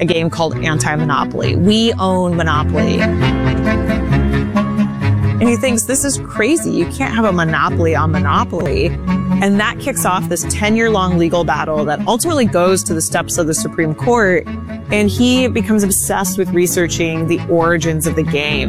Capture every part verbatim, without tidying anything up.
a game called Anti-Monopoly. We own Monopoly. And he thinks, this is crazy. You can't have a monopoly on Monopoly. And that kicks off this ten-year-long legal battle that ultimately goes to the steps of the Supreme Court. And he becomes obsessed with researching the origins of the game.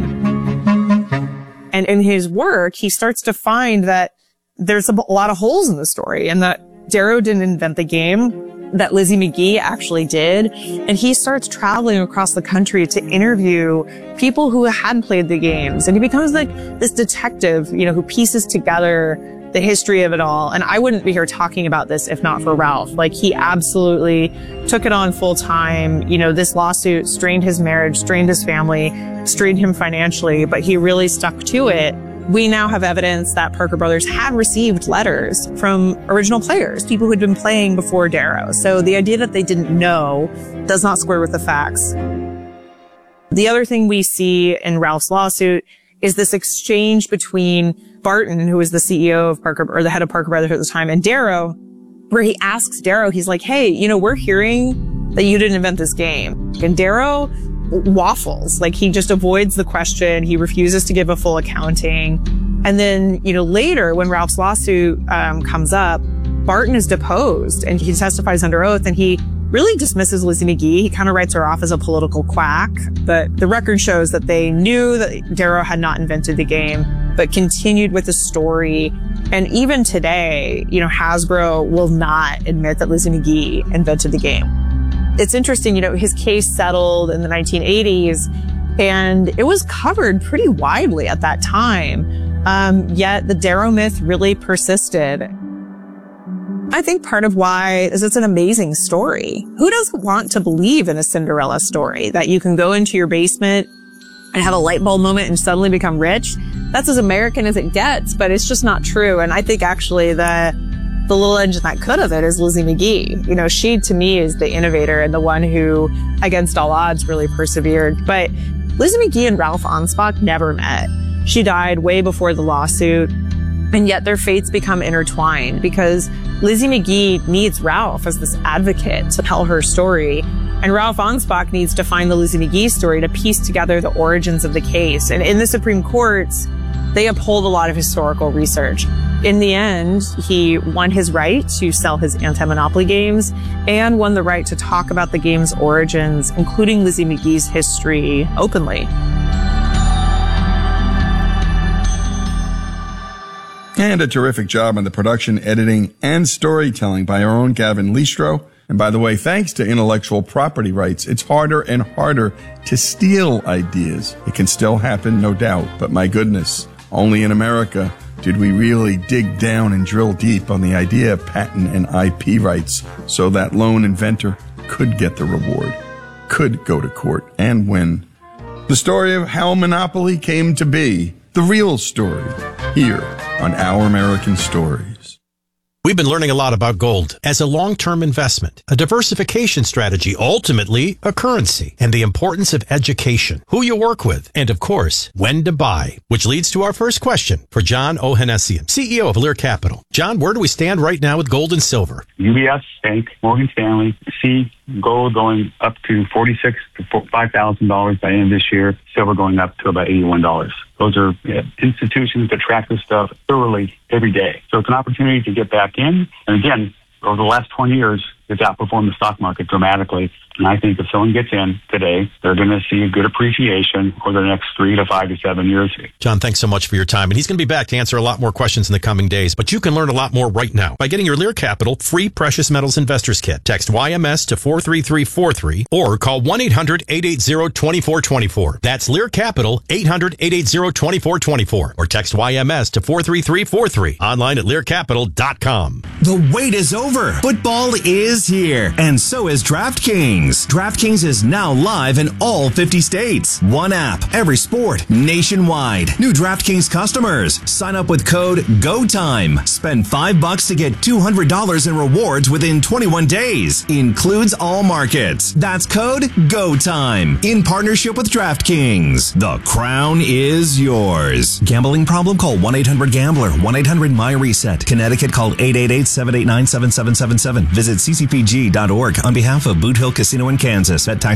And in his work, he starts to find that there's a lot of holes in the story and that Darrow didn't invent the game, that Lizzie McGee actually did. And he starts traveling across the country to interview people who had played the games. And he becomes like this detective, you know, who pieces together the history of it all. And I wouldn't be here talking about this if not for Ralph. Like, he absolutely took it on full time. You know, this lawsuit strained his marriage, strained his family, strained him financially, but he really stuck to it. We now have evidence that Parker Brothers had received letters from original players, people who'd been playing before Darrow. So the idea that they didn't know does not square with the facts. The other thing we see in Ralph's lawsuit is this exchange between Barton, who was the C E O of Parker, or the head of Parker Brothers at the time, and Darrow, where he asks Darrow, he's like, hey, you know, we're hearing that you didn't invent this game. And Darrow waffles. Like, he just avoids the question. He refuses to give a full accounting. And then, you know, later when Ralph's lawsuit um, comes up, Barton is deposed and he testifies under oath, and he really dismisses Lizzie McGee. He kind of writes her off as a political quack. But the record shows that they knew that Darrow had not invented the game, but continued with the story. And even today, you know, Hasbro will not admit that Lizzie McGee invented the game. It's interesting, you know, his case settled in the nineteen eighties, and it was covered pretty widely at that time. Um, yet the Darrow myth really persisted. I think part of why is it's an amazing story. Who doesn't want to believe in a Cinderella story that you can go into your basement and have a light bulb moment and suddenly become rich? That's as American as it gets, but it's just not true. And I think actually the The little engine that could have it is Lizzie McGee. You know, she, to me, is the innovator and the one who, against all odds, really persevered. But Lizzie McGee and Ralph Anspach never met. She died way before the lawsuit, and yet their fates become intertwined because Lizzie McGee needs Ralph as this advocate to tell her story. And Ralph Anspach needs to find the Lizzie McGee story to piece together the origins of the case. And in the Supreme Courts, they uphold a lot of historical research. In the end, he won his right to sell his anti-monopoly games and won the right to talk about the game's origins, including Lizzie McGee's history, openly. And a terrific job on the production, editing, and storytelling by our own Gavin Listro. And by the way, thanks to intellectual property rights, it's harder and harder to steal ideas. It can still happen, no doubt, but my goodness, only in America did we really dig down and drill deep on the idea of patent and I P rights so that lone inventor could get the reward, could go to court and win. The story of how Monopoly came to be, the real story, here on Our American Stories. We've been learning a lot about gold as a long-term investment, a diversification strategy, ultimately a currency, and the importance of education, who you work with, and of course, when to buy, which leads to our first question for John Ohanessian, C E O of Lear Capital. John, where do we stand right now with gold and silver? U B S Bank, Morgan Stanley, see gold going up to forty-six to five thousand dollars by the end of this year, silver going up to about eighty-one dollars. Those are yeah, institutions that track this stuff thoroughly every day. So it's an opportunity to get back in. And again, over the last twenty years, it's outperformed the stock market dramatically. And I think if someone gets in today, they're going to see a good appreciation over the next three to five to seven years. John, thanks so much for your time. And he's going to be back to answer a lot more questions in the coming days. But you can learn a lot more right now by getting your Lear Capital free Precious Metals Investors Kit. Text Y M S to four three three four three or call one eight hundred eight eight zero two four two four. That's Lear Capital, eight hundred eight eight zero two four two four. Or text Y M S to four three three four three. Online at lear capital dot com. The wait is over. Football is here. And so is DraftKings. DraftKings is now live in all fifty states. One app, every sport, nationwide. New DraftKings customers. Sign up with code GOTIME. Spend five bucks to get two hundred dollars in rewards within twenty-one days. Includes all markets. That's code GOTIME. In partnership with DraftKings. The crown is yours. Gambling problem? Call one eight hundred gambler. one eight hundred my reset. Connecticut, call eight eight eight, seven eight nine, seven seven seven seven. Visit c c p g dot org on behalf of Boot Hill Casino in Kansas. At tax